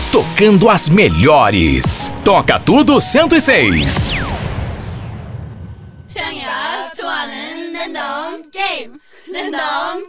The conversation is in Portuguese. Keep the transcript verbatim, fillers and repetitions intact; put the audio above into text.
tocando as melhores. Toca Tudo cento e seis. 태양이가 좋아하는 랜덤 게임 랜덤